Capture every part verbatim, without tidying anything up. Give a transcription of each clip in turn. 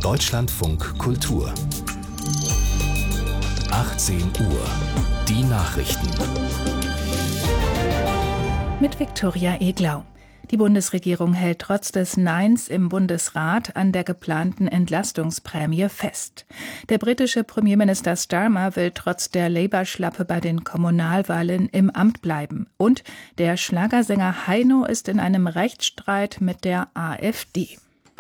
Deutschlandfunk Kultur. achtzehn Uhr. Die Nachrichten. Mit Viktoria Eglau. Die Bundesregierung hält trotz des Neins im Bundesrat an der geplanten Entlastungsprämie fest. Der britische Premierminister Starmer will trotz der Labour-Schlappe bei den Kommunalwahlen im Amt bleiben. Und der Schlagersänger Heino ist in einem Rechtsstreit mit der AfD.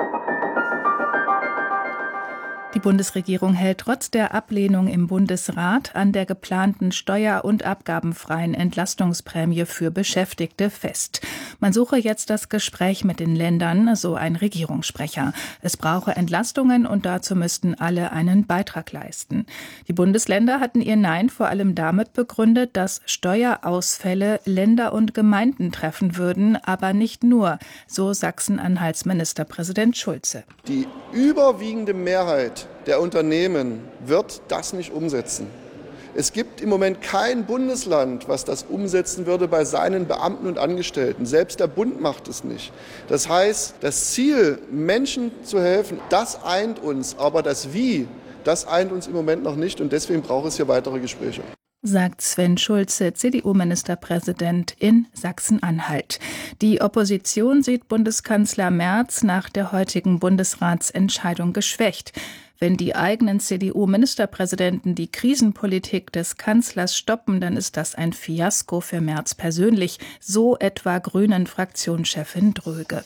Die Bundesregierung hält trotz der Ablehnung im Bundesrat an der geplanten steuer- und abgabenfreien Entlastungsprämie für Beschäftigte fest. Man suche jetzt das Gespräch mit den Ländern, so ein Regierungssprecher. Es brauche Entlastungen und dazu müssten alle einen Beitrag leisten. Die Bundesländer hatten ihr Nein vor allem damit begründet, dass Steuerausfälle Länder und Gemeinden treffen würden, aber nicht nur, so Sachsen-Anhalts Ministerpräsident Schulze. Die überwiegende Mehrheit der Unternehmen wird das nicht umsetzen. Es gibt im Moment kein Bundesland, was das umsetzen würde bei seinen Beamten und Angestellten. Selbst der Bund macht es nicht. Das heißt, das Ziel, Menschen zu helfen, das eint uns. Aber das Wie, das eint uns im Moment noch nicht. Und deswegen braucht es hier weitere Gespräche. Sagt Sven Schulze, C D U-Ministerpräsident in Sachsen-Anhalt. Die Opposition sieht Bundeskanzler Merz nach der heutigen Bundesratsentscheidung geschwächt. Wenn die eigenen C D U-Ministerpräsidenten die Krisenpolitik des Kanzlers stoppen, dann ist das ein Fiasko für Merz persönlich, so etwa Grünen-Fraktionschefin Dröge.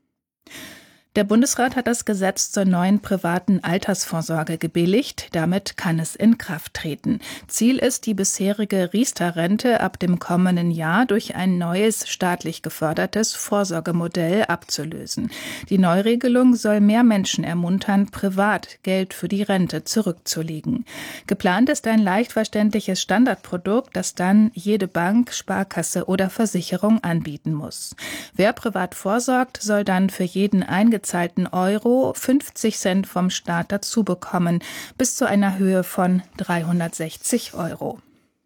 Der Bundesrat hat das Gesetz zur neuen privaten Altersvorsorge gebilligt. Damit kann es in Kraft treten. Ziel ist, die bisherige Riester-Rente ab dem kommenden Jahr durch ein neues staatlich gefördertes Vorsorgemodell abzulösen. Die Neuregelung soll mehr Menschen ermuntern, privat Geld für die Rente zurückzulegen. Geplant ist ein leicht verständliches Standardprodukt, das dann jede Bank, Sparkasse oder Versicherung anbieten muss. Wer privat vorsorgt, soll dann für jeden eingezahlten Euro fünfzig Cent vom Staat dazu bekommen, bis zu einer Höhe von dreihundertsechzig Euro.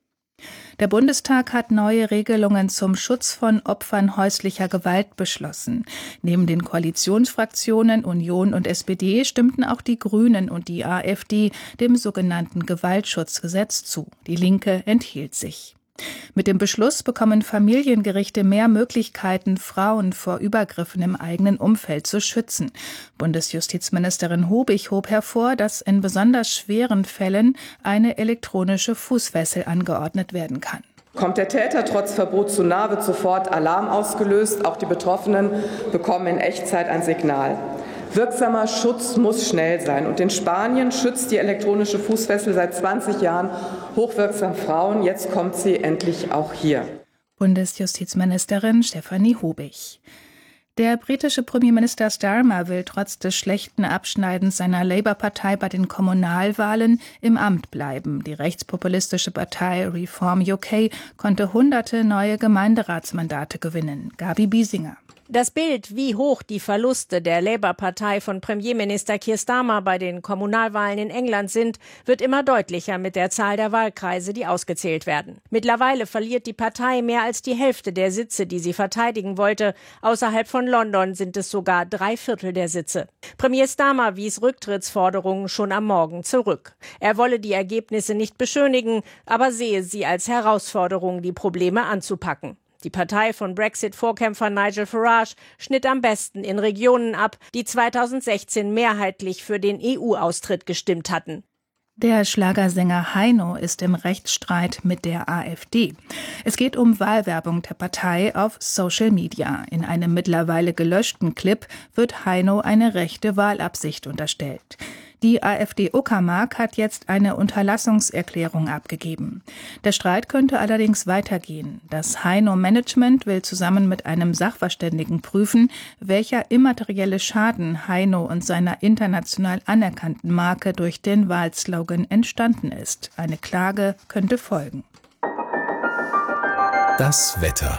Der Bundestag hat neue Regelungen zum Schutz von Opfern häuslicher Gewalt beschlossen. Neben den Koalitionsfraktionen Union und S P D stimmten auch die Grünen und die AfD dem sogenannten Gewaltschutzgesetz zu. Die Linke enthielt sich. Mit dem Beschluss bekommen Familiengerichte mehr Möglichkeiten, Frauen vor Übergriffen im eigenen Umfeld zu schützen. Bundesjustizministerin Hobig hob hervor, dass in besonders schweren Fällen eine elektronische Fußfessel angeordnet werden kann. Kommt der Täter trotz Verbot zu nah, wird sofort Alarm ausgelöst. Auch die Betroffenen bekommen in Echtzeit ein Signal. Wirksamer Schutz muss schnell sein. Und in Spanien schützt die elektronische Fußfessel seit zwanzig Jahren hochwirksam Frauen. Jetzt kommt sie endlich auch hier. Bundesjustizministerin Stefanie Hobig. Der britische Premierminister Starmer will trotz des schlechten Abschneidens seiner Labour-Partei bei den Kommunalwahlen im Amt bleiben. Die rechtspopulistische Partei Reform U K konnte hunderte neue Gemeinderatsmandate gewinnen. Gabi Biesinger. Das Bild, wie hoch die Verluste der Labour-Partei von Premierminister Keir Starmer bei den Kommunalwahlen in England sind, wird immer deutlicher mit der Zahl der Wahlkreise, die ausgezählt werden. Mittlerweile verliert die Partei mehr als die Hälfte der Sitze, die sie verteidigen wollte. Außerhalb von London sind es sogar drei Viertel der Sitze. Premier Starmer wies Rücktrittsforderungen schon am Morgen zurück. Er wolle die Ergebnisse nicht beschönigen, aber sehe sie als Herausforderung, die Probleme anzupacken. Die Partei von Brexit-Vorkämpfer Nigel Farage schnitt am besten in Regionen ab, die zweitausendsechzehn mehrheitlich für den E U-Austritt gestimmt hatten. Der Schlagersänger Heino ist im Rechtsstreit mit der AfD. Es geht um Wahlwerbung der Partei auf Social Media. In einem mittlerweile gelöschten Clip wird Heino eine rechte Wahlabsicht unterstellt. Die AfD-Uckermark hat jetzt eine Unterlassungserklärung abgegeben. Der Streit könnte allerdings weitergehen. Das Heino-Management will zusammen mit einem Sachverständigen prüfen, welcher immaterielle Schaden Heino und seiner international anerkannten Marke durch den Wahlslogan entstanden ist. Eine Klage könnte folgen. Das Wetter.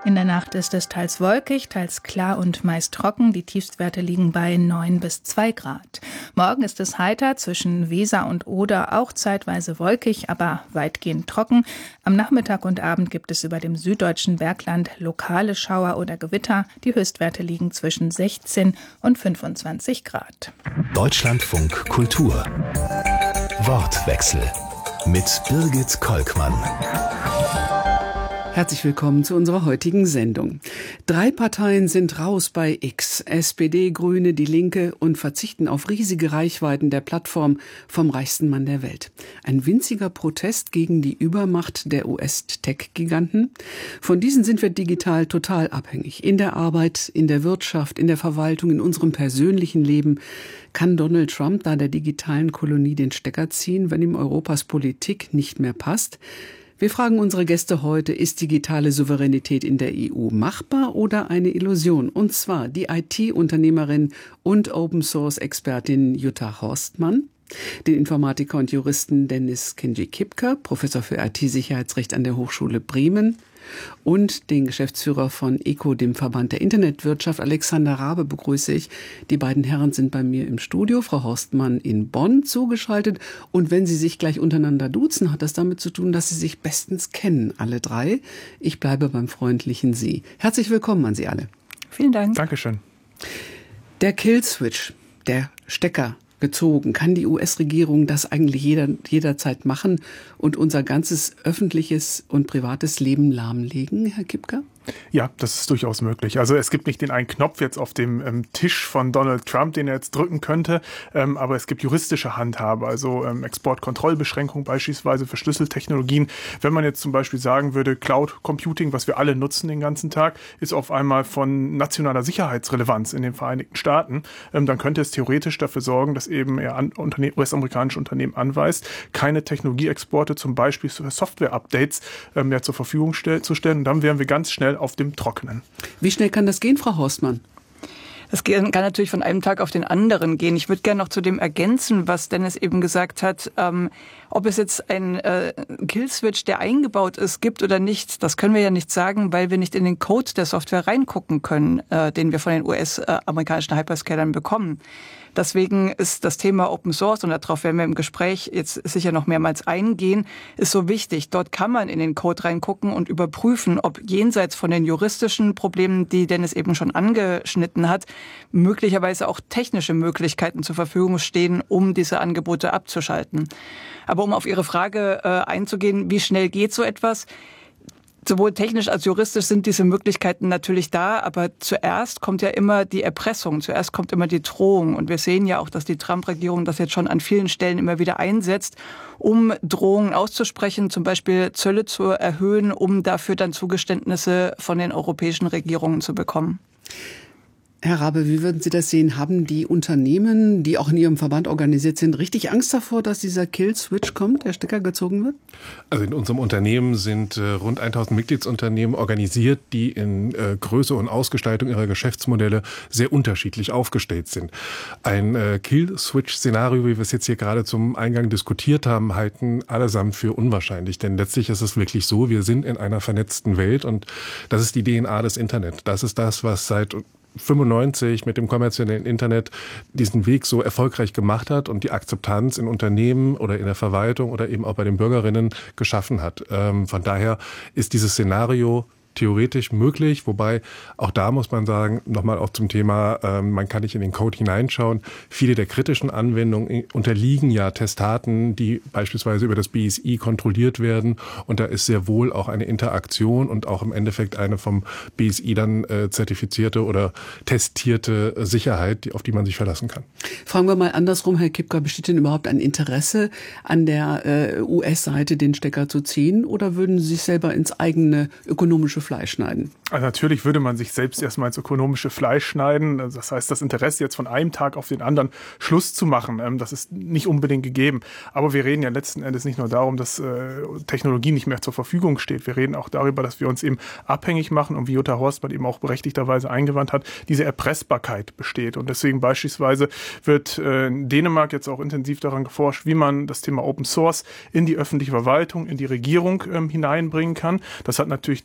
In der Nacht ist es teils wolkig, teils klar und meist trocken. Die Tiefstwerte liegen bei neun bis zwei Grad. Morgen ist es heiter, zwischen Weser und Oder auch zeitweise wolkig, aber weitgehend trocken. Am Nachmittag und Abend gibt es über dem süddeutschen Bergland lokale Schauer oder Gewitter. Die Höchstwerte liegen zwischen sechzehn und fünfundzwanzig Grad. Deutschlandfunk Kultur. Wortwechsel mit Birgit Kolkmann. Herzlich willkommen zu unserer heutigen Sendung. Drei Parteien sind raus bei X, S P D, Grüne, Die Linke, und verzichten auf riesige Reichweiten der Plattform vom reichsten Mann der Welt. Ein winziger Protest gegen die Übermacht der U S-Tech-Giganten. Von diesen sind wir digital total abhängig. In der Arbeit, in der Wirtschaft, in der Verwaltung, in unserem persönlichen Leben. Kann Donald Trump da der digitalen Kolonie den Stecker ziehen, wenn ihm Europas Politik nicht mehr passt? Wir fragen unsere Gäste heute, ist digitale Souveränität in der E U machbar oder eine Illusion? Und zwar die I T-Unternehmerin und Open-Source-Expertin Jutta Horstmann, den Informatiker und Juristen Dennis Kinji-Kipker, Professor für I T-Sicherheitsrecht an der Hochschule Bremen, und den Geschäftsführer von E C O, dem Verband der Internetwirtschaft, Alexander Rabe, begrüße ich. Die beiden Herren sind bei mir im Studio, Frau Horstmann in Bonn zugeschaltet. Und wenn Sie sich gleich untereinander duzen, hat das damit zu tun, dass Sie sich bestens kennen, alle drei. Ich bleibe beim freundlichen Sie. Herzlich willkommen an Sie alle. Vielen Dank. Dankeschön. Der Killswitch, der Stecker gezogen. Kann die U S-Regierung das eigentlich jeder, jederzeit machen und unser ganzes öffentliches und privates Leben lahmlegen, Herr Kipker? Ja, das ist durchaus möglich. Also es gibt nicht den einen Knopf jetzt auf dem ähm, Tisch von Donald Trump, den er jetzt drücken könnte, ähm, aber es gibt juristische Handhabe, also ähm, Exportkontrollbeschränkungen beispielsweise für Schlüsseltechnologien. Wenn man jetzt zum Beispiel sagen würde, Cloud Computing, was wir alle nutzen den ganzen Tag, ist auf einmal von nationaler Sicherheitsrelevanz in den Vereinigten Staaten, ähm, dann könnte es theoretisch dafür sorgen, dass eben er an Unterne- U S-amerikanische Unternehmen anweist, keine Technologieexporte zum Beispiel für Software-Updates ähm, ja, zur Verfügung stell- zu stellen. Und dann wären wir ganz schnell auf dem Trockenen. Wie schnell kann das gehen, Frau Horstmann? Das kann natürlich von einem Tag auf den anderen gehen. Ich würde gerne noch zu dem ergänzen, was Dennis eben gesagt hat. Ähm, ob es jetzt ein äh, Killswitch, der eingebaut ist, gibt oder nicht, das können wir ja nicht sagen, weil wir nicht in den Code der Software reingucken können, äh, den wir von den U S-amerikanischen äh, Hyperscalern bekommen. Deswegen ist das Thema Open Source, und darauf werden wir im Gespräch jetzt sicher noch mehrmals eingehen, ist so wichtig. Dort kann man in den Code reingucken und überprüfen, ob jenseits von den juristischen Problemen, die Dennis eben schon angeschnitten hat, möglicherweise auch technische Möglichkeiten zur Verfügung stehen, um diese Angebote abzuschalten. Aber um auf Ihre Frage äh, einzugehen, wie schnell geht so etwas? Sowohl technisch als juristisch sind diese Möglichkeiten natürlich da, aber zuerst kommt ja immer die Erpressung, zuerst kommt immer die Drohung. Und wir sehen ja auch, dass die Trump-Regierung das jetzt schon an vielen Stellen immer wieder einsetzt, um Drohungen auszusprechen, zum Beispiel Zölle zu erhöhen, um dafür dann Zugeständnisse von den europäischen Regierungen zu bekommen. Herr Rabe, wie würden Sie das sehen? Haben die Unternehmen, die auch in Ihrem Verband organisiert sind, richtig Angst davor, dass dieser Killswitch kommt, der Stecker gezogen wird? Also in unserem Unternehmen sind äh, rund tausend Mitgliedsunternehmen organisiert, die in äh, Größe und Ausgestaltung ihrer Geschäftsmodelle sehr unterschiedlich aufgestellt sind. Ein äh, Killswitch-Szenario, wie wir es jetzt hier gerade zum Eingang diskutiert haben, halten allesamt für unwahrscheinlich. Denn letztlich ist es wirklich so, wir sind in einer vernetzten Welt und das ist die D N A des Internet. Das ist das, was seit fünfundneunzig mit dem kommerziellen Internet diesen Weg so erfolgreich gemacht hat und die Akzeptanz in Unternehmen oder in der Verwaltung oder eben auch bei den Bürgerinnen geschaffen hat. Ähm, von daher ist dieses Szenario theoretisch möglich, wobei auch da muss man sagen, nochmal auch zum Thema, ähm, man kann nicht in den Code hineinschauen. Viele der kritischen Anwendungen unterliegen ja Testaten, die beispielsweise über das B S I kontrolliert werden und da ist sehr wohl auch eine Interaktion und auch im Endeffekt eine vom B S I dann äh, zertifizierte oder testierte Sicherheit, die, auf die man sich verlassen kann. Fragen wir mal andersrum, Herr Kipker, besteht denn überhaupt ein Interesse an der äh, U S-Seite, den Stecker zu ziehen, oder würden Sie sich selber ins eigene ökonomische Fleisch schneiden? Also natürlich würde man sich selbst erstmal ins ökonomische Fleisch schneiden. Das heißt, das Interesse jetzt von einem Tag auf den anderen Schluss zu machen, das ist nicht unbedingt gegeben. Aber wir reden ja letzten Endes nicht nur darum, dass äh, Technologie nicht mehr zur Verfügung steht. Wir reden auch darüber, dass wir uns eben abhängig machen und wie Jutta Horstmann eben auch berechtigterweise eingewandt hat, diese Erpressbarkeit besteht. Und deswegen beispielsweise wird äh, in Dänemark jetzt auch intensiv daran geforscht, wie man das Thema Open Source in die öffentliche Verwaltung, in die Regierung ähm, hineinbringen kann. Das hat natürlich da einen ganz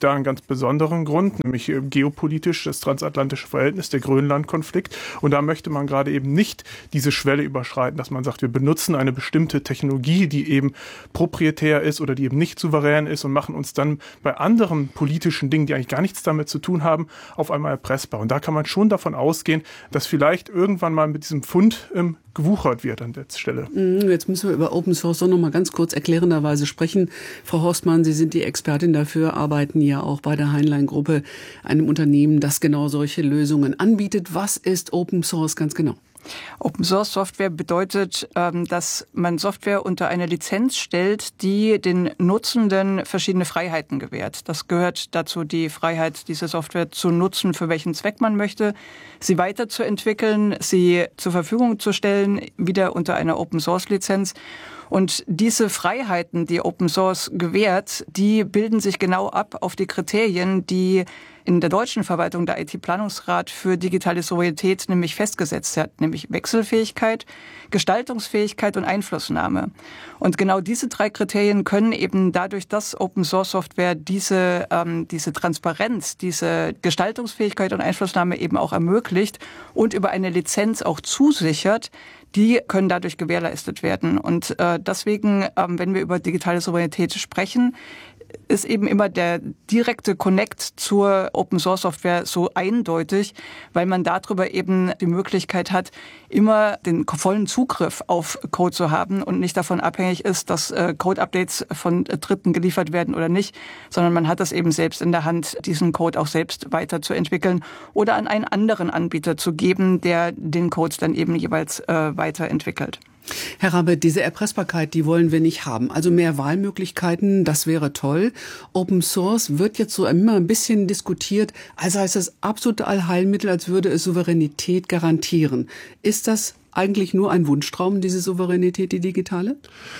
besonderen Grund, nämlich äh, geopolitisch das transatlantische Verhältnis, der Grönland-Konflikt. Und da möchte man gerade eben nicht diese Schwelle überschreiten, dass man sagt, wir benutzen eine bestimmte Technologie, die eben proprietär ist oder die eben nicht souverän ist und machen uns dann bei anderen politischen Dingen, die eigentlich gar nichts damit zu tun haben, auf einmal erpressbar. Und da kann man schon davon ausgehen, dass vielleicht irgendwann mal mit diesem Fund ähm, gewuchert wird an der Stelle. Jetzt müssen wir über Open Source noch mal ganz kurz erklärenderweise sprechen. Frau Horstmann, Sie sind die Expertin dafür, arbeiten ja auch bei der Heinlein-Gruppe, einem Unternehmen, das genau solche Lösungen anbietet. Was ist Open Source ganz genau? Open Source Software bedeutet, dass man Software unter eine Lizenz stellt, die den Nutzenden verschiedene Freiheiten gewährt. Das gehört dazu, die Freiheit, diese Software zu nutzen, für welchen Zweck man möchte, sie weiterzuentwickeln, sie zur Verfügung zu stellen, wieder unter einer Open Source Lizenz. Und diese Freiheiten, die Open Source gewährt, die bilden sich genau ab auf die Kriterien, die in der deutschen Verwaltung der I T-Planungsrat für digitale Souveränität nämlich festgesetzt hat, nämlich Wechselfähigkeit, Gestaltungsfähigkeit und Einflussnahme. Und genau diese drei Kriterien können eben dadurch, dass Open-Source-Software diese, ähm, diese Transparenz, diese Gestaltungsfähigkeit und Einflussnahme eben auch ermöglicht und über eine Lizenz auch zusichert, die können dadurch gewährleistet werden. Und äh, deswegen, ähm, wenn wir über digitale Souveränität sprechen, ist eben immer der direkte Connect zur Open-Source-Software so eindeutig, weil man darüber eben die Möglichkeit hat, immer den vollen Zugriff auf Code zu haben und nicht davon abhängig ist, dass äh, Code-Updates von Dritten geliefert werden oder nicht, sondern man hat das eben selbst in der Hand, diesen Code auch selbst weiterzuentwickeln oder an einen anderen Anbieter zu geben, der den Code dann eben jeweils äh, weiterentwickelt. Herr Rabbe, diese Erpressbarkeit, die wollen wir nicht haben. Also mehr Wahlmöglichkeiten, das wäre toll. Open Source wird jetzt so immer ein bisschen diskutiert, als heißt das absolute Allheilmittel, als würde es Souveränität garantieren. Ist das eigentlich nur ein Wunschtraum, diese Souveränität, die digitale?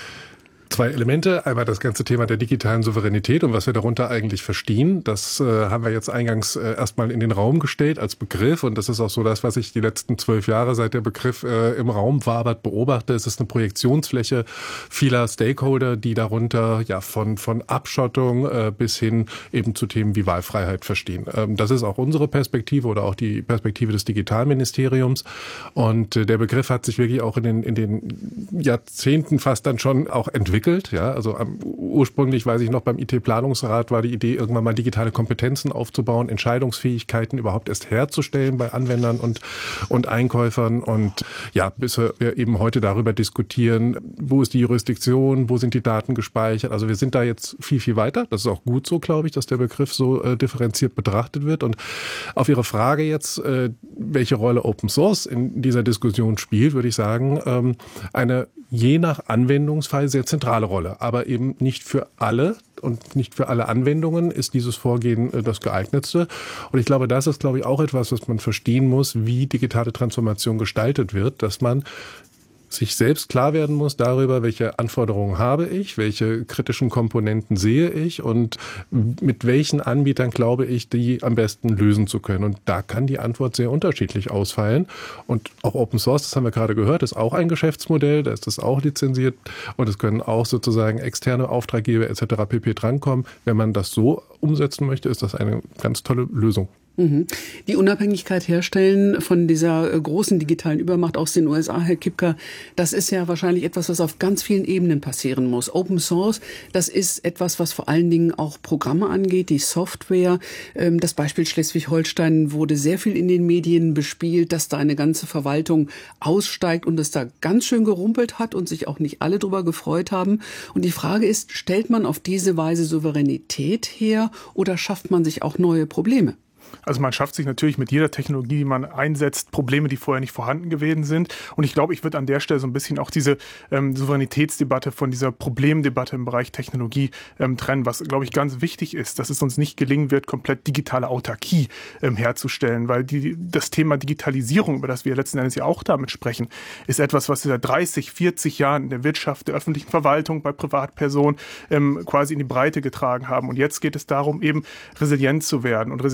Zwei Elemente. Einmal das ganze Thema der digitalen Souveränität und was wir darunter eigentlich verstehen. Das äh, haben wir jetzt eingangs äh, erstmal in den Raum gestellt als Begriff. Und das ist auch so das, was ich die letzten zwölf Jahre, seit der Begriff äh, im Raum wabert, beobachte. Es ist eine Projektionsfläche vieler Stakeholder, die darunter ja von, von Abschottung äh, bis hin eben zu Themen wie Wahlfreiheit verstehen. Ähm, das ist auch unsere Perspektive oder auch die Perspektive des Digitalministeriums. Und äh, der Begriff hat sich wirklich auch in den, in den Jahrzehnten fast dann schon auch entwickelt. Ja, also um, ursprünglich, weiß ich noch, beim I T-Planungsrat war die Idee, irgendwann mal digitale Kompetenzen aufzubauen, Entscheidungsfähigkeiten überhaupt erst herzustellen bei Anwendern und, und Einkäufern. Und ja, bis wir eben heute darüber diskutieren, wo ist die Jurisdiktion, wo sind die Daten gespeichert. Also wir sind da jetzt viel, viel weiter. Das ist auch gut so, glaube ich, dass der Begriff so äh, differenziert betrachtet wird. Und auf Ihre Frage jetzt, äh, welche Rolle Open Source in dieser Diskussion spielt, würde ich sagen, ähm, eine je nach Anwendungsfall sehr zentrale Rolle, aber eben nicht für alle und nicht für alle Anwendungen ist dieses Vorgehen das geeignetste. Und ich glaube, das ist, glaube ich, auch etwas, was man verstehen muss, wie digitale Transformation gestaltet wird, dass man sich selbst klar werden muss darüber, welche Anforderungen habe ich, welche kritischen Komponenten sehe ich und mit welchen Anbietern glaube ich, die am besten lösen zu können. Und da kann die Antwort sehr unterschiedlich ausfallen. Und auch Open Source, das haben wir gerade gehört, ist auch ein Geschäftsmodell, da ist das auch lizenziert und es können auch sozusagen externe Auftraggeber et cetera pp. Drankommen. Wenn man das so umsetzen möchte, ist das eine ganz tolle Lösung. Die Unabhängigkeit herstellen von dieser großen digitalen Übermacht aus den U S A, Herr Kipker, das ist ja wahrscheinlich etwas, was auf ganz vielen Ebenen passieren muss. Open Source, das ist etwas, was vor allen Dingen auch Programme angeht, die Software. Das Beispiel Schleswig-Holstein wurde sehr viel in den Medien bespielt, dass da eine ganze Verwaltung aussteigt und es da ganz schön gerumpelt hat und sich auch nicht alle drüber gefreut haben. Und die Frage ist, stellt man auf diese Weise Souveränität her oder schafft man sich auch neue Probleme? Also man schafft sich natürlich mit jeder Technologie, die man einsetzt, Probleme, die vorher nicht vorhanden gewesen sind. Und ich glaube, ich würde an der Stelle so ein bisschen auch diese ähm, Souveränitätsdebatte von dieser Problemdebatte im Bereich Technologie ähm, trennen, was, glaube ich, ganz wichtig ist, dass es uns nicht gelingen wird, komplett digitale Autarkie ähm, herzustellen, weil die, das Thema Digitalisierung, über das wir letzten Endes ja auch damit sprechen, ist etwas, was wir seit dreißig, vierzig Jahren in der Wirtschaft, der öffentlichen Verwaltung, bei Privatpersonen ähm, quasi in die Breite getragen haben. Und jetzt geht es darum, eben resilient zu werden. Und resilient bedeutet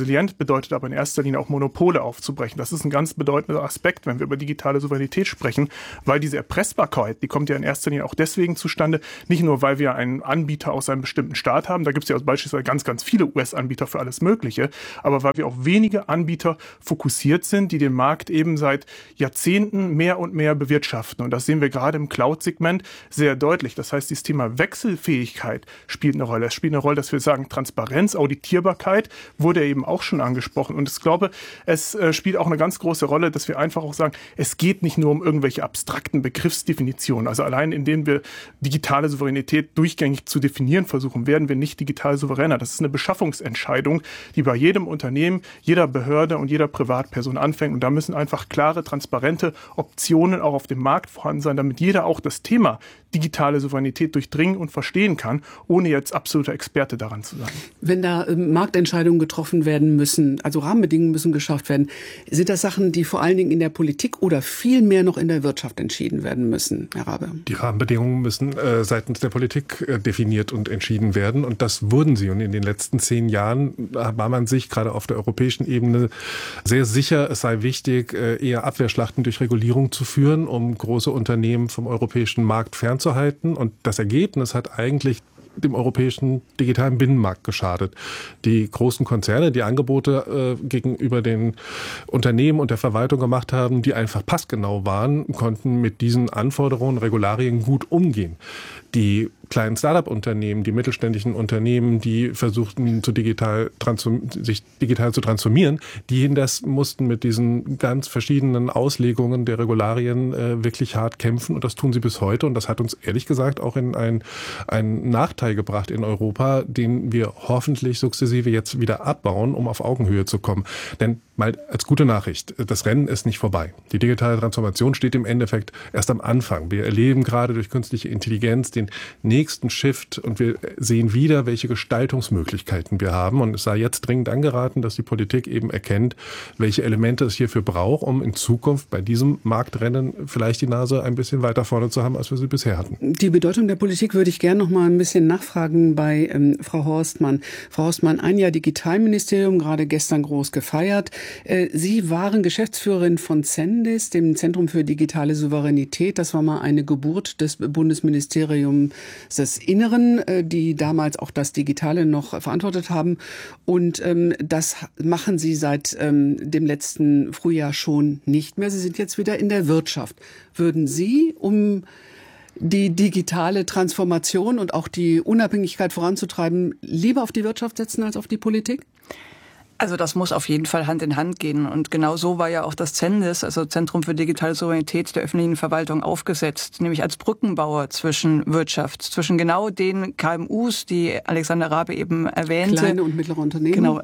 bedeutet aber in erster Linie auch Monopole aufzubrechen. Das ist ein ganz bedeutender Aspekt, wenn wir über digitale Souveränität sprechen, weil diese Erpressbarkeit, die kommt ja in erster Linie auch deswegen zustande, nicht nur, weil wir einen Anbieter aus einem bestimmten Staat haben, da gibt es ja beispielsweise ganz, ganz viele U S-Anbieter für alles Mögliche, aber weil wir auf wenige Anbieter fokussiert sind, die den Markt eben seit Jahrzehnten mehr und mehr bewirtschaften. Und das sehen wir gerade im Cloud-Segment sehr deutlich. Das heißt, dieses Thema Wechselfähigkeit spielt eine Rolle. Es spielt eine Rolle, dass wir sagen, Transparenz, Auditierbarkeit wurde eben auch schon angesprochen. Und ich glaube, es äh, spielt auch eine ganz große Rolle, dass wir einfach auch sagen, es geht nicht nur um irgendwelche abstrakten Begriffsdefinitionen. Also allein indem wir digitale Souveränität durchgängig zu definieren versuchen, werden wir nicht digital souveräner. Das ist eine Beschaffungsentscheidung, die bei jedem Unternehmen, jeder Behörde und jeder Privatperson anfängt. Und da müssen einfach klare, transparente Optionen auch auf dem Markt vorhanden sein, damit jeder auch das Thema digitale Souveränität durchdringen und verstehen kann, ohne jetzt absoluter Experte daran zu sein. Wenn da äh, Marktentscheidungen getroffen werden müssen, also Rahmenbedingungen müssen geschafft werden, sind das Sachen, die vor allen Dingen in der Politik oder viel mehr noch in der Wirtschaft entschieden werden müssen, Herr Rabe? Die Rahmenbedingungen müssen äh, seitens der Politik äh, definiert und entschieden werden und das wurden sie. Und in den letzten zehn Jahren war man sich gerade auf der europäischen Ebene sehr sicher, es sei wichtig, äh, eher Abwehrschlachten durch Regulierung zu führen, um große Unternehmen vom europäischen Markt fernzuhalten. Und das Ergebnis hat eigentlich dem europäischen digitalen Binnenmarkt geschadet. Die großen Konzerne, die Angebote äh, gegenüber den Unternehmen und der Verwaltung gemacht haben, die einfach passgenau waren, konnten mit diesen Anforderungen, Regularien gut umgehen. Die kleinen Start-up-Unternehmen, die mittelständischen Unternehmen, die versuchten, zu digital sich digital zu transformieren, die das mussten mit diesen ganz verschiedenen Auslegungen der Regularien äh, wirklich hart kämpfen und das tun sie bis heute und das hat uns ehrlich gesagt auch in ein, einen Nachteil gebracht in Europa, den wir hoffentlich sukzessive jetzt wieder abbauen, um auf Augenhöhe zu kommen. Denn mal als gute Nachricht, das Rennen ist nicht vorbei. Die digitale Transformation steht im Endeffekt erst am Anfang. Wir erleben gerade durch künstliche Intelligenz den nächsten Shift und wir sehen wieder, welche Gestaltungsmöglichkeiten wir haben. Und es sei jetzt dringend angeraten, dass die Politik eben erkennt, welche Elemente es hierfür braucht, um in Zukunft bei diesem Marktrennen vielleicht die Nase ein bisschen weiter vorne zu haben, als wir sie bisher hatten. Die Bedeutung der Politik würde ich gerne noch mal ein bisschen nachfragen bei ähm, Frau Horstmann. Frau Horstmann, ein Jahr Digitalministerium, gerade gestern groß gefeiert. Äh, Sie waren Geschäftsführerin von Cendis, dem Zentrum für digitale Souveränität. Das war mal eine Geburt des Bundesministeriums des Inneren, äh, die damals auch das Digitale noch verantwortet haben. Und ähm, das machen Sie seit ähm, dem letzten Frühjahr schon nicht mehr. Sie sind jetzt wieder in der Wirtschaft. Würden Sie, um die digitale Transformation und auch die Unabhängigkeit voranzutreiben, lieber auf die Wirtschaft setzen als auf die Politik? Also das muss auf jeden Fall Hand in Hand gehen. Und genau so war ja auch das Cendis, also Zentrum für digitale Souveränität der öffentlichen Verwaltung, aufgesetzt. Nämlich als Brückenbauer zwischen Wirtschaft, zwischen genau den K M Us, die Alexander Rabe eben erwähnte. Kleine und mittlere Unternehmen. Genau.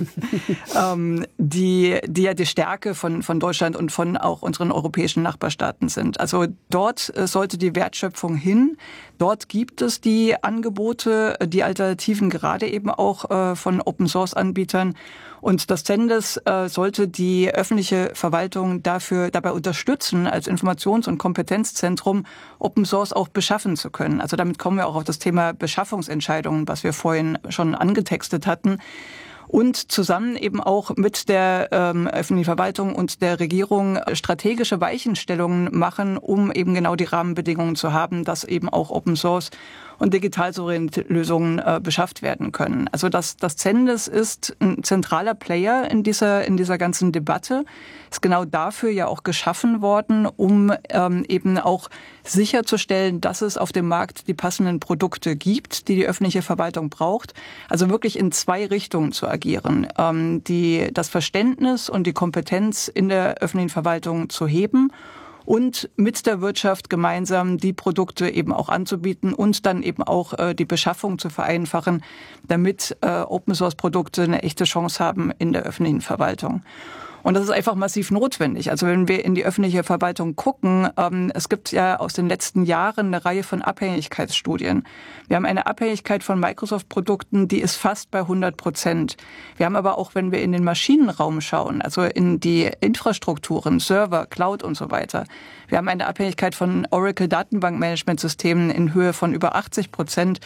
ähm, die, die ja die Stärke von, von Deutschland und von auch unseren europäischen Nachbarstaaten sind. Also dort äh, sollte die Wertschöpfung hin. Dort gibt es die Angebote, die Alternativen, gerade eben auch äh, von Open-Source-Anbietern. Und das Cendis äh, sollte die öffentliche Verwaltung dafür dabei unterstützen, als Informations- und Kompetenzzentrum Open Source auch beschaffen zu können. Also damit kommen wir auch auf das Thema Beschaffungsentscheidungen, was wir vorhin schon angetextet hatten. Und zusammen eben auch mit der ähm, öffentlichen Verwaltung und der Regierung strategische Weichenstellungen machen, um eben genau die Rahmenbedingungen zu haben, dass eben auch Open Source und digital-souveräne Lösungen äh, beschafft werden können. Also das, das Cendis ist ein zentraler Player in dieser, in dieser ganzen Debatte. Ist genau dafür ja auch geschaffen worden, um ähm, eben auch sicherzustellen, dass es auf dem Markt die passenden Produkte gibt, die die öffentliche Verwaltung braucht. Also wirklich in zwei Richtungen zu agieren. Ähm, die, das Verständnis und die Kompetenz in der öffentlichen Verwaltung zu heben und mit der Wirtschaft gemeinsam die Produkte eben auch anzubieten und dann eben auch äh, die Beschaffung zu vereinfachen, damit äh, Open-Source-Produkte eine echte Chance haben in der öffentlichen Verwaltung. Und das ist einfach massiv notwendig. Also wenn wir in die öffentliche Verwaltung gucken, ähm, es gibt ja aus den letzten Jahren eine Reihe von Abhängigkeitsstudien. Wir haben eine Abhängigkeit von Microsoft-Produkten, die ist fast bei hundert Prozent. Wir haben aber auch, wenn wir in den Maschinenraum schauen, also in die Infrastrukturen, Server, Cloud und so weiter, wir haben eine Abhängigkeit von Oracle-Datenbankmanagementsystemen in Höhe von über achtzig Prozent.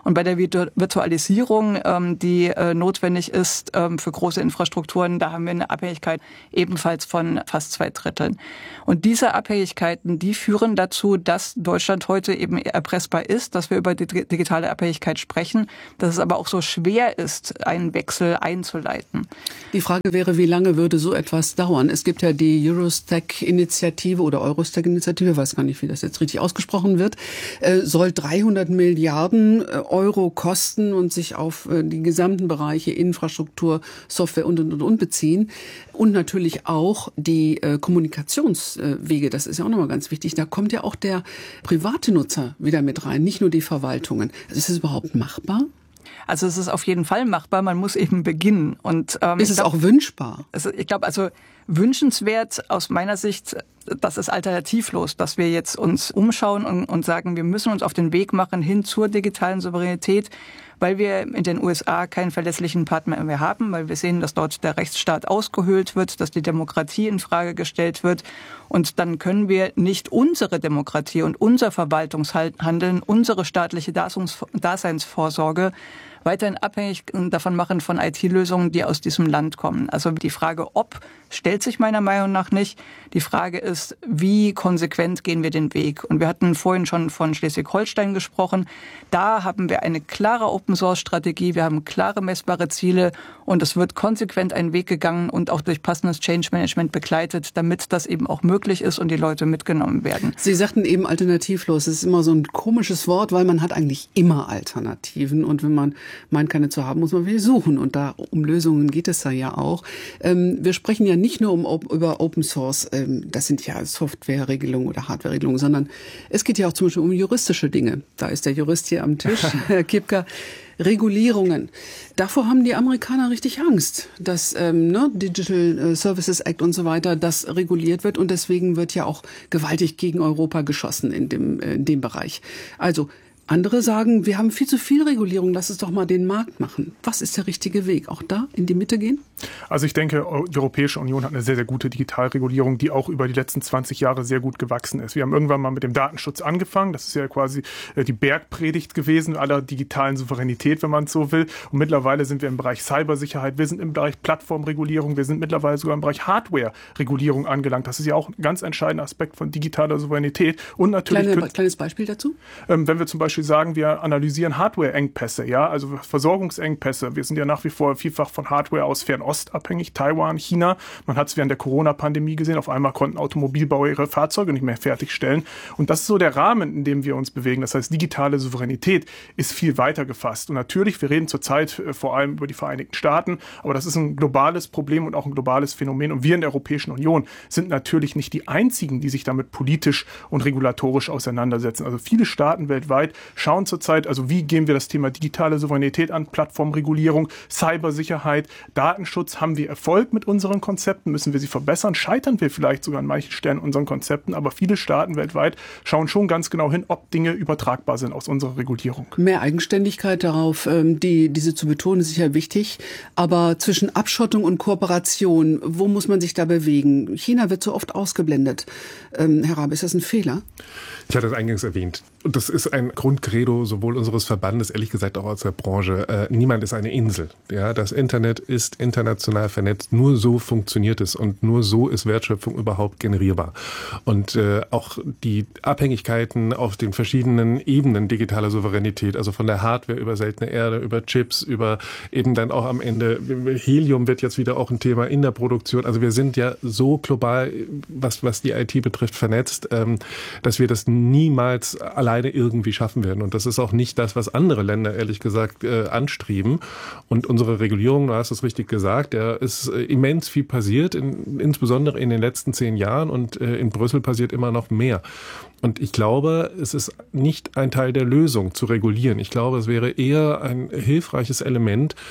Und bei der Virtualisierung, ähm, die äh, notwendig ist ähm, für große Infrastrukturen, da haben wir eine Abhängigkeit ebenfalls von fast zwei Dritteln. Und diese Abhängigkeiten, die führen dazu, dass Deutschland heute eben erpressbar ist, dass wir über die digitale Abhängigkeit sprechen, dass es aber auch so schwer ist, einen Wechsel einzuleiten. Die Frage wäre, wie lange würde so etwas dauern? Es gibt ja die Eurostack-Initiative oder Eurostack-Initiative, ich weiß gar nicht, wie das jetzt richtig ausgesprochen wird, äh, soll dreihundert Milliarden Euro kosten und sich auf äh, die gesamten Bereiche Infrastruktur, Software und, und, und, und beziehen. Und natürlich auch die äh, Kommunikationswege, das ist ja auch nochmal ganz wichtig. Da kommt ja auch der private Nutzer wieder mit rein, nicht nur die Verwaltungen. Also ist es überhaupt machbar? Also es ist auf jeden Fall machbar, man muss eben beginnen. Und ähm, ist es glaub, auch wünschbar? Also ich glaube, also wünschenswert aus meiner Sicht, das ist alternativlos, dass wir jetzt uns umschauen und, und sagen, wir müssen uns auf den Weg machen hin zur digitalen Souveränität, weil wir in den U S A keinen verlässlichen Partner mehr haben, weil wir sehen, dass dort der Rechtsstaat ausgehöhlt wird, dass die Demokratie in Frage gestellt wird. Und dann können wir nicht unsere Demokratie und unser Verwaltungshandeln, unsere staatliche Daseinsvorsorge weiterhin abhängig davon machen von I T-Lösungen, die aus diesem Land kommen. Also die Frage, ob, stellt sich meiner Meinung nach nicht. Die Frage ist, wie konsequent gehen wir den Weg? Und wir hatten vorhin schon von Schleswig-Holstein gesprochen. Da haben wir eine klare Open-Source-Strategie, wir haben klare messbare Ziele und es wird konsequent einen Weg gegangen und auch durch passendes Change-Management begleitet, damit das eben auch möglich ist und die Leute mitgenommen werden. Sie sagten eben alternativlos. Das ist immer so ein komisches Wort, weil man hat eigentlich immer Alternativen und wenn man meint, keine zu haben, muss man wieder suchen. Und da um Lösungen geht es da ja auch. Ähm, wir sprechen ja nicht nur um, über Open Source, ähm, das sind ja Softwareregelungen oder Hardwareregelungen, sondern es geht ja auch zum Beispiel um juristische Dinge. Da ist der Jurist hier am Tisch, Herr Kipka. Regulierungen. Davor haben die Amerikaner richtig Angst, dass ähm, ne, Digital Services Act und so weiter, das reguliert wird. Und deswegen wird ja auch gewaltig gegen Europa geschossen in dem, äh, in dem Bereich. Also andere sagen, wir haben viel zu viel Regulierung, lass es doch mal den Markt machen. Was ist der richtige Weg? Auch da in die Mitte gehen? Also ich denke, die Europäische Union hat eine sehr, sehr gute Digitalregulierung, die auch über die letzten zwanzig Jahre sehr gut gewachsen ist. Wir haben irgendwann mal mit dem Datenschutz angefangen. Das ist ja quasi die Bergpredigt gewesen aller digitalen Souveränität, wenn man es so will. Und mittlerweile sind wir im Bereich Cybersicherheit, wir sind im Bereich Plattformregulierung, wir sind mittlerweile sogar im Bereich Hardware-Regulierung angelangt. Das ist ja auch ein ganz entscheidender Aspekt von digitaler Souveränität. Und natürlich Kleine, kleines Beispiel dazu? Ähm, wenn wir zum Beispiel sagen, wir analysieren Hardware-Engpässe, ja, also Versorgungsengpässe. Wir sind ja nach wie vor vielfach von Hardware aus Fernost abhängig, Taiwan, China. Man hat es während der Corona-Pandemie gesehen, auf einmal konnten Automobilbauer ihre Fahrzeuge nicht mehr fertigstellen. Und das ist so der Rahmen, in dem wir uns bewegen. Das heißt, digitale Souveränität ist viel weiter gefasst. Und natürlich, wir reden zurzeit äh, vor allem über die Vereinigten Staaten, aber das ist ein globales Problem und auch ein globales Phänomen. Und wir in der Europäischen Union sind natürlich nicht die einzigen, die sich damit politisch und regulatorisch auseinandersetzen. Also viele Staaten weltweit schauen zurzeit, also wie gehen wir das Thema digitale Souveränität an, Plattformregulierung, Cybersicherheit, Datenschutz. Haben wir Erfolg mit unseren Konzepten? Müssen wir sie verbessern? Scheitern wir vielleicht sogar an manchen Stellen unseren Konzepten? Aber viele Staaten weltweit schauen schon ganz genau hin, ob Dinge übertragbar sind aus unserer Regulierung. Mehr Eigenständigkeit darauf, die, diese zu betonen, ist sicher wichtig. Aber zwischen Abschottung und Kooperation, wo muss man sich da bewegen? China wird so oft ausgeblendet. Ähm, Herr Rabe, ist das ein Fehler? Ich hatte es eingangs erwähnt. Und das ist ein Grundcredo sowohl unseres Verbandes, ehrlich gesagt auch aus der Branche. Äh, niemand ist eine Insel. Ja, das Internet ist international vernetzt. Nur so funktioniert es und nur so ist Wertschöpfung überhaupt generierbar. Und äh, auch die Abhängigkeiten auf den verschiedenen Ebenen digitaler Souveränität, also von der Hardware über seltene Erde, über Chips, über eben dann auch am Ende Helium wird jetzt wieder auch ein Thema in der Produktion. Also wir sind ja so global, was, was die I T betrifft, vernetzt, ähm, dass wir das niemals alleine irgendwie schaffen werden. Und das ist auch nicht das, was andere Länder, ehrlich gesagt, äh, anstreben. Und unsere Regulierung, du hast es richtig gesagt, da ist äh, immens viel passiert, in, insbesondere in den letzten zehn Jahren. Und äh, in Brüssel passiert immer noch mehr. Und ich glaube, es ist nicht ein Teil der Lösung zu regulieren. Ich glaube, es wäre eher ein hilfreiches Element,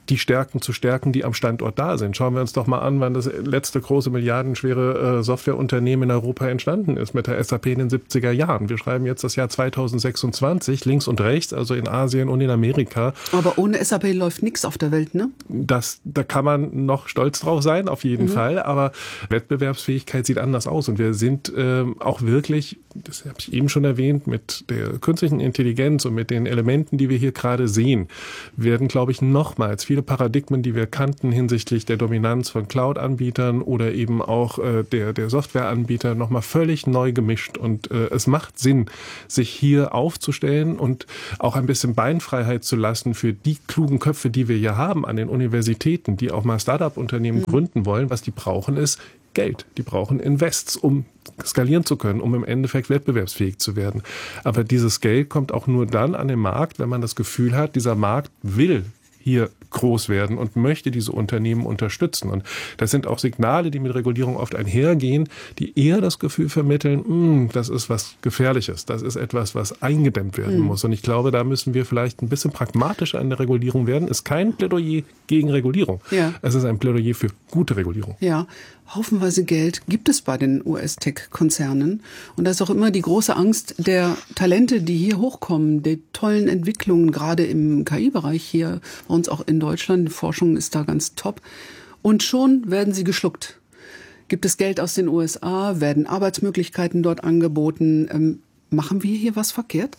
die Stärken zu stärken, die am Standort da sind. Schauen wir uns doch mal an, wann das letzte große milliardenschwere äh, Softwareunternehmen in Europa entstanden ist, mit der S A P in den siebziger Jahren. Wir schreiben jetzt das Jahr zweitausendsechsundzwanzig, links und rechts, also in Asien und in Amerika. Aber ohne S A P läuft nichts auf der Welt, ne? Das, da kann man noch stolz drauf sein, auf jeden mhm. Fall. Aber Wettbewerbsfähigkeit sieht anders aus. Und wir sind äh, auch wirklich, das habe ich eben schon erwähnt, mit der künstlichen Intelligenz und mit den Elementen, die wir hier gerade sehen, werden, glaube ich, nochmals viele Paradigmen, die wir kannten hinsichtlich der Dominanz von Cloud-Anbietern oder eben auch äh, der, der Softwareanbieter nochmal völlig neu gemischt. Und äh, es macht Sinn, sich hier aufzustellen und auch ein bisschen Beinfreiheit zu lassen für die klugen Köpfe, die wir hier haben an den Universitäten, die auch mal Start-up-Unternehmen mhm. gründen wollen. Was die brauchen, ist Geld. Die brauchen Invests, um skalieren zu können, um im Endeffekt wettbewerbsfähig zu werden. Aber dieses Geld kommt auch nur dann an den Markt, wenn man das Gefühl hat, dieser Markt will hier groß werden und möchte diese Unternehmen unterstützen. Und das sind auch Signale, die mit Regulierung oft einhergehen, die eher das Gefühl vermitteln, das ist was Gefährliches, das ist etwas, was eingedämmt werden mhm. muss. Und ich glaube, da müssen wir vielleicht ein bisschen pragmatischer an der Regulierung werden. Es ist kein Plädoyer gegen Regulierung. Ja. Es ist ein Plädoyer für gute Regulierung. Ja, haufenweise Geld gibt es bei den U S-Tech-Konzernen. Und da ist auch immer die große Angst der Talente, die hier hochkommen, der tollen Entwicklungen, gerade im K I-Bereich hier bei uns auch in Deutschland. Die Forschung ist da ganz top. Und schon werden sie geschluckt. Gibt es Geld aus den U S A? Werden Arbeitsmöglichkeiten dort angeboten? Ähm, machen wir hier was verkehrt?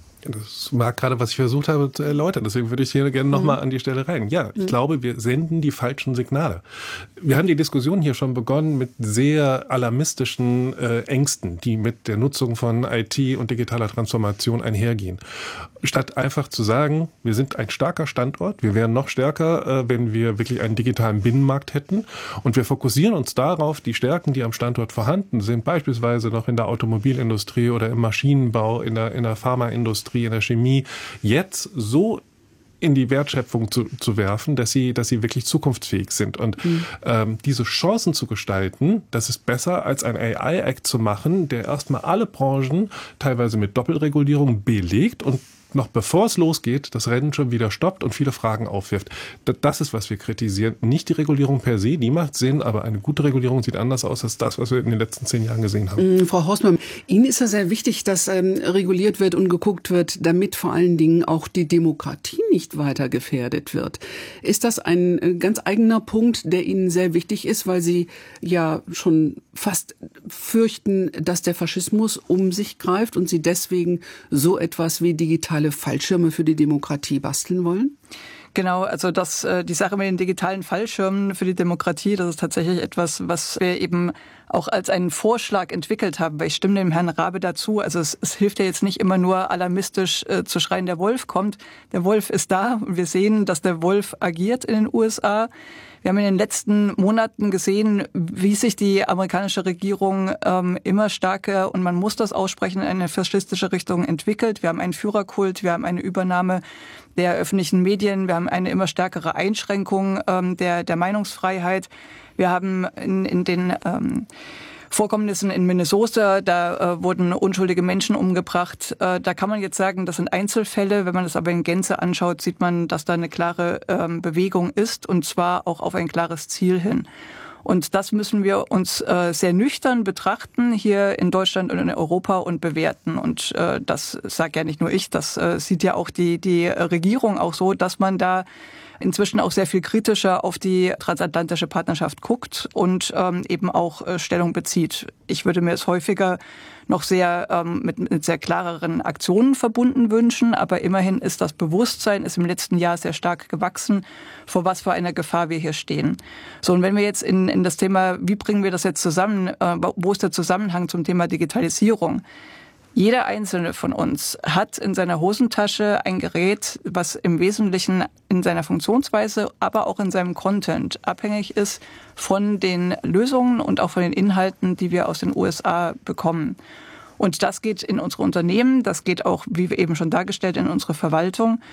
Das war gerade, was ich versucht habe zu erläutern. Deswegen würde ich hier gerne nochmal mhm. an die Stelle rein. Ja, ich mhm. glaube, wir senden die falschen Signale. Wir haben die Diskussion hier schon begonnen mit sehr alarmistischen äh, Ängsten, die mit der Nutzung von I T und digitaler Transformation einhergehen. Statt einfach zu sagen, wir sind ein starker Standort, wir wären noch stärker, äh, wenn wir wirklich einen digitalen Binnenmarkt hätten. Und wir fokussieren uns darauf, die Stärken, die am Standort vorhanden sind, beispielsweise noch in der Automobilindustrie oder im Maschinenbau, in der, in der Pharmaindustrie, in der Chemie, jetzt so in die Wertschöpfung zu, zu werfen, dass sie, dass sie wirklich zukunftsfähig sind. Und mhm. ähm, diese Chancen zu gestalten, das ist besser, als ein A I-Act zu machen, der erstmal alle Branchen teilweise mit Doppelregulierung belegt und noch bevor es losgeht, das Rennen schon wieder stoppt und viele Fragen aufwirft. Das ist, was wir kritisieren. Nicht die Regulierung per se, die macht Sinn, aber eine gute Regulierung sieht anders aus als das, was wir in den letzten zehn Jahren gesehen haben. Frau Hausmann, Ihnen ist ja sehr wichtig, dass ähm, reguliert wird und geguckt wird, damit vor allen Dingen auch die Demokratie nicht weiter gefährdet wird. Ist das ein äh, ganz eigener Punkt, der Ihnen sehr wichtig ist, weil Sie ja schon fast fürchten, dass der Faschismus um sich greift und Sie deswegen so etwas wie digitale Fallschirme für die Demokratie basteln wollen? Genau, also das, die Sache mit den digitalen Fallschirmen für die Demokratie, das ist tatsächlich etwas, was wir eben auch als einen Vorschlag entwickelt haben, weil ich stimme dem Herrn Raabe dazu. Also es, es hilft ja jetzt nicht immer nur alarmistisch äh, zu schreien, der Wolf kommt. Der Wolf ist da und wir sehen, dass der Wolf agiert in den U S A. Wir haben in den letzten Monaten gesehen, wie sich die amerikanische Regierung ähm, immer stärker, und man muss das aussprechen, in eine faschistische Richtung entwickelt. Wir haben einen Führerkult, wir haben eine Übernahme der öffentlichen Medien, wir haben eine immer stärkere Einschränkung ähm, der, der Meinungsfreiheit. Wir haben in, in den ähm, Vorkommnissen in Minnesota, da äh, wurden unschuldige Menschen umgebracht. Äh, da kann man jetzt sagen, das sind Einzelfälle. Wenn man das aber in Gänze anschaut, sieht man, dass da eine klare ähm, Bewegung ist, und zwar auch auf ein klares Ziel hin. Und das müssen wir uns äh, sehr nüchtern betrachten hier in Deutschland und in Europa und bewerten. Und äh, das sage ja nicht nur ich, das äh, sieht ja auch die, die Regierung auch so, dass man da inzwischen auch sehr viel kritischer auf die transatlantische Partnerschaft guckt und ähm, eben auch äh, Stellung bezieht. Ich würde mir es häufiger noch sehr ähm, mit, mit sehr klareren Aktionen verbunden wünschen, aber immerhin ist das Bewusstsein ist im letzten Jahr sehr stark gewachsen, vor was für einer Gefahr wir hier stehen. So, und wenn wir jetzt in, in das Thema, wie bringen wir das jetzt zusammen, äh, wo ist der Zusammenhang zum Thema Digitalisierung? Jeder Einzelne von uns hat in seiner Hosentasche ein Gerät, was im Wesentlichen in seiner Funktionsweise, aber auch in seinem Content abhängig ist von den Lösungen und auch von den Inhalten, die wir aus den U S A bekommen. Und das geht in unsere Unternehmen, das geht auch, wie wir eben schon dargestellt, in unsere Verwaltung.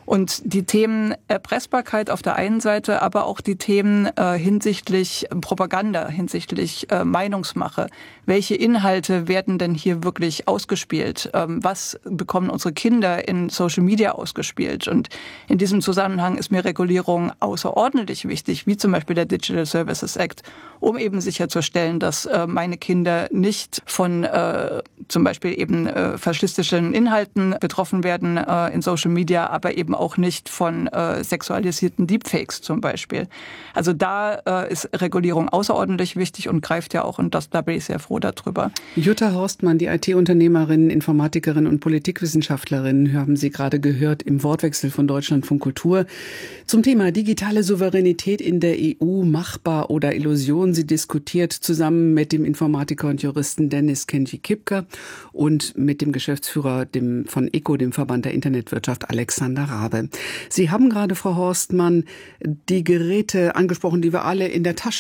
Und die Themen Erpressbarkeit auf der einen Seite, aber auch die Themen äh, hinsichtlich Propaganda, hinsichtlich äh, Meinungsmache. Welche Inhalte werden denn hier wirklich ausgespielt? Ähm, was bekommen unsere Kinder in Social Media ausgespielt? Und in diesem Zusammenhang ist mir Regulierung außerordentlich wichtig, wie zum Beispiel der Digital Services Act, um eben sicherzustellen, dass äh, meine Kinder nicht von äh, zum Beispiel eben äh, faschistischen Inhalten betroffen werden äh, in Social Media, aber eben auch nicht von äh, sexualisierten Deepfakes zum Beispiel. Also da äh, ist Regulierung außerordentlich wichtig und greift ja auch, und das, da bin ich sehr froh darüber. Jutta Horstmann, die I T-Unternehmerin, Informatikerin und Politikwissenschaftlerin, haben Sie gerade gehört im Wortwechsel von Deutschlandfunk Kultur zum Thema digitale Souveränität in der E U, machbar oder Illusion. Sie diskutiert zusammen mit dem Informatiker und Juristen Dennis Kenji-Kipker und mit dem Geschäftsführer dem, von E C O, dem Verband der Internetwirtschaft, Alexander Rabe. Sie haben gerade, Frau Horstmann, die Geräte angesprochen, die wir alle in der Tasche